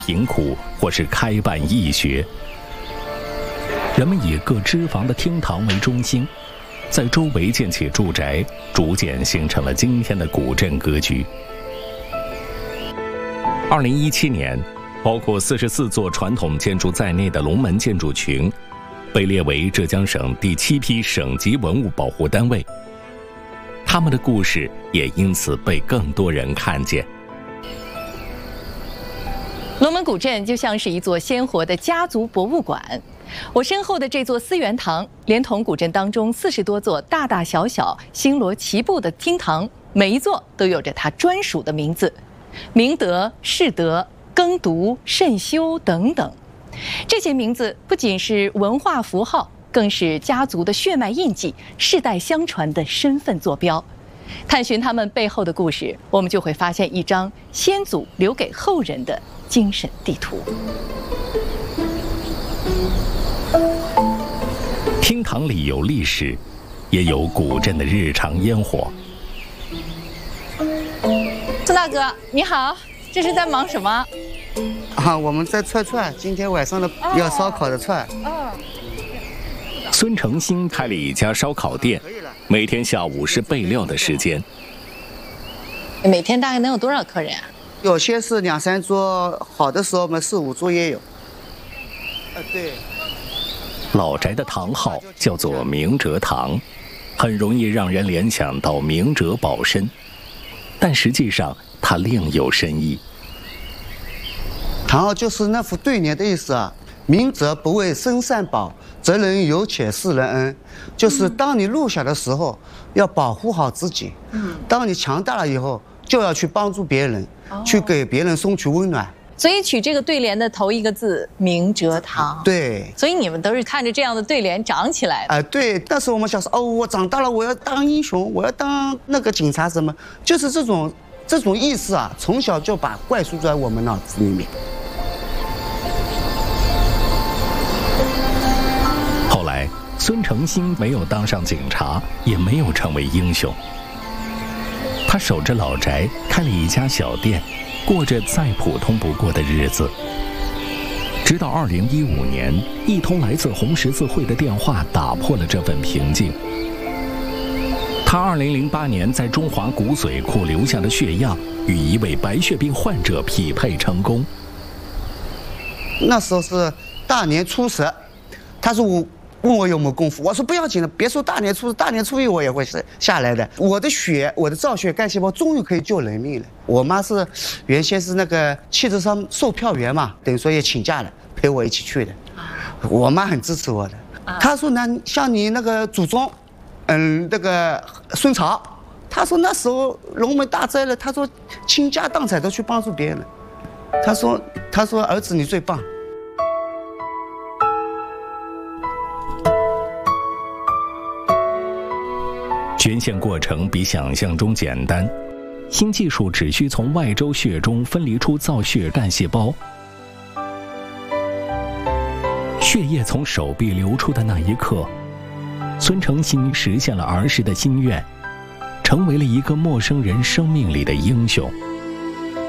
贫苦或是开办义学。人们以各支坊的厅堂为中心，在周围建起住宅，逐渐形成了今天的古镇格局。2017年，包括44座传统建筑在内的龙门建筑群被列为浙江省第7批省级文物保护单位，他们的故事也因此被更多人看见。 龙门古镇就像是一座鲜活的家族博物馆。我身后的这座思源堂，连同古镇当中40多座大大小小、星罗棋布的厅堂，每一座都有着它专属的名字：明德、世德、耕读、慎修等等。这些名字不仅是文化符号，更是家族的血脉印记，世代相传的身份坐标。探寻他们背后的故事，我们就会发现一张先祖留给后人的精神地图。 厅堂里有历史，也有古镇的日常烟火。 孙大哥，你好，这是在忙什么？ 我们在串串，今天晚上的要烧烤的串。 孙成新开了一家烧烤店，每天下午是备料的时间。 每天大概能有多少客人啊？ 有些是2、3桌，好的时候我们4、5桌也有。对。 老宅的堂号叫做明哲堂，很容易让人联想到明哲保身，但实际上它另有深意。 堂号就是那副对联的意思啊，明哲不为身善保，则能有且世人恩。就是当你弱小的时候，要保护好自己；当你强大了以后，就要去帮助别人，去给别人送去温暖。 所以取这个对联的头一个字“明哲堂”。 对， 所以你们都是看着这样的对联长起来的。 对。但是我们小时候，我长大了，我要当英雄，我要当那个警察，什么，就是这种意思啊，从小就把灌输在我们脑子里面。 后来，孙成新没有当上警察，也没有成为英雄。他守着老宅，开了一家小店，过着再普通不过的日子。直到2015年，一通来自红十字会的电话打破了这份平静。他2008年在中华骨髓库留下的血样与一位白血病患者匹配成功。 那时候是大年初10，他说问我有没有功夫，我说不要紧的，别说大年初10，大年初1我也会下来的。我的造血干细胞终于可以救人命了。我妈是原先是那个汽车上售票员嘛，等于说也请假了，陪我一起去的。我妈很支持我的，她说呢，像你那个祖宗，那个孙朝，她说那时候龙门大灾了，她说倾家荡产都去帮助别人了。她说儿子你最棒。 捐献过程比想象中简单，新技术只需从外周血中分离出造血干细胞，血液从手臂流出的那一刻，孙成新实现了儿时的心愿，成为了一个陌生人生命里的英雄。